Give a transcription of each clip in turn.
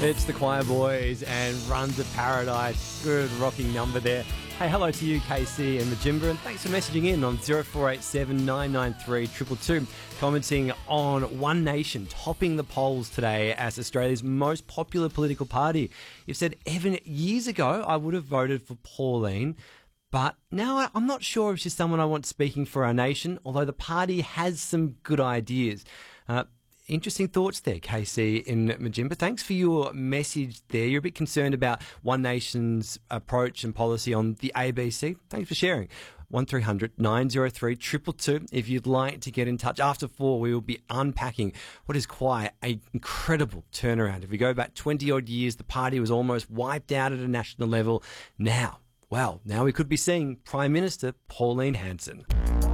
It's the Choir Boys and Run to Paradise. Good rocking number there. Hey, hello to you, KC and Majimba, and thanks for messaging in on 0487 993 222, commenting on One Nation topping the polls today as Australia's most popular political party. You've said, Evan, years ago I would have voted for Pauline, but now I'm not sure if she's someone I want speaking for our nation, although the party has some good ideas. Interesting thoughts there, Casey in Majimba. Thanks for your message there. You're a bit concerned about One Nation's approach and policy on the ABC. Thanks for sharing. 1300 903 222. If you'd like to get in touch after 4, we will be unpacking what is quite an incredible turnaround. If we go back 20 odd years, the party was almost wiped out at a national level. Now we could be seeing Prime Minister Pauline Hanson.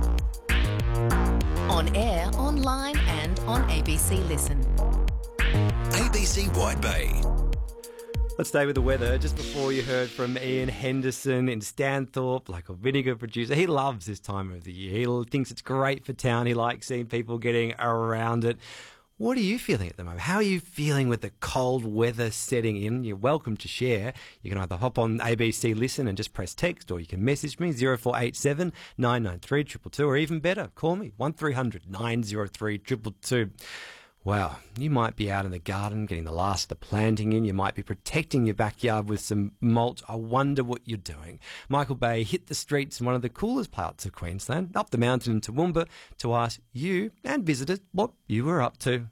On air, online and on ABC Listen. ABC White Bay. Let's stay with the weather. Just before you heard from Ian Henderson in Stanthorpe, like a vinegar producer. He loves this time of the year. He thinks it's great for town. He likes seeing people getting around it. What are you feeling at the moment? How are you feeling with the cold weather setting in? You're welcome to share. You can either hop on ABC Listen and just press text, or you can message me 0487 993 222, or even better, call me 1300 903 222. Wow, you might be out in the garden getting the last of the planting in. You might be protecting your backyard with some mulch. I wonder what you're doing. Michael Bay hit the streets in one of the coolest parts of Queensland, up the mountain in Toowoomba, to ask you and visitors what you were up to.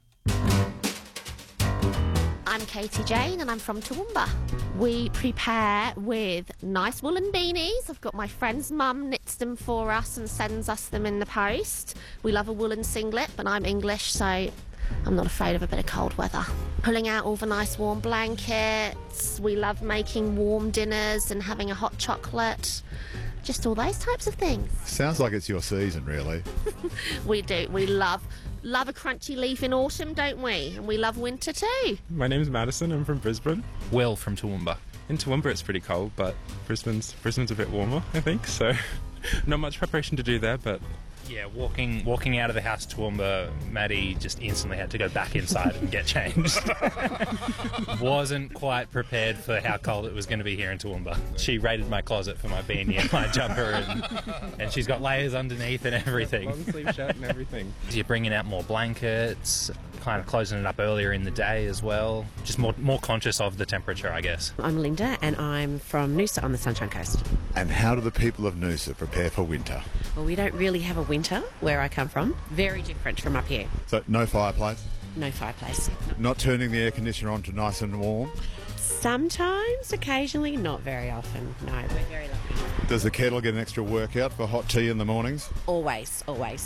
I'm Katie Jane and I'm from Toowoomba. We prepare with nice woolen beanies. I've got my friend's mum knits them for us and sends us them in the post. We love a woolen singlet, but I'm English, so I'm not afraid of a bit of cold weather. Pulling out all the nice warm blankets. We love making warm dinners and having a hot chocolate. Just all those types of things. Sounds like it's your season, really. We do. We love a crunchy leaf in autumn, don't we? And we love winter too. My name's Madison. I'm from Brisbane. Will from Toowoomba. In Toowoomba it's pretty cold, but Brisbane's a bit warmer, I think. So not much preparation to do there, but Yeah, walking out of the house to Toowoomba, Maddie just instantly had to go back inside and get changed. Wasn't quite prepared for how cold it was going to be here in Toowoomba. She raided my closet for my beanie and my jumper, and she's got layers underneath and everything. long sleeve shirt and everything. You're bringing out more blankets, kind of closing it up earlier in the day as well. Just more conscious of the temperature, I guess. I'm Linda and I'm from Noosa on the Sunshine Coast. And how do the people of Noosa prepare for winter? Well, we don't really have a winter where I come from. Very different from up here. So no fireplace? No fireplace. Not turning the air conditioner on to nice and warm? Sometimes, occasionally, not very often. No, we're very lucky. Does the kettle get an extra workout for hot tea in the mornings? Always.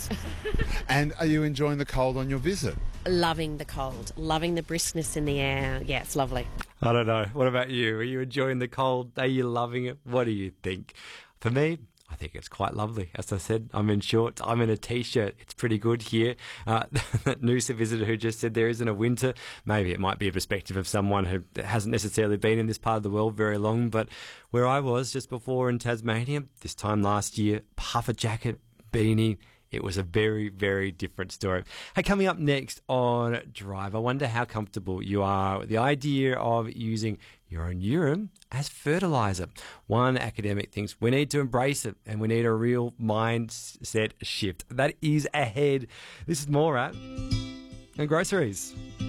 And are you enjoying the cold on your visit? Loving the cold, loving the briskness in the air. Yeah, it's lovely. I don't know. What about you? Are you enjoying the cold? Are you loving it? What do you think? For me, I think it's quite lovely. As I said, I'm in shorts. I'm in a T-shirt. It's pretty good here. That Noosa visitor who just said there isn't a winter, maybe it might be a perspective of someone who hasn't necessarily been in this part of the world very long, but where I was just before in Tasmania, this time last year, puffer jacket, beanie, it was a very, very different story. Hey, coming up next on Drive, I wonder how comfortable you are with the idea of using your own urine as fertiliser. One academic thinks we need to embrace it and we need a real mindset shift. That is ahead. This is more at and groceries.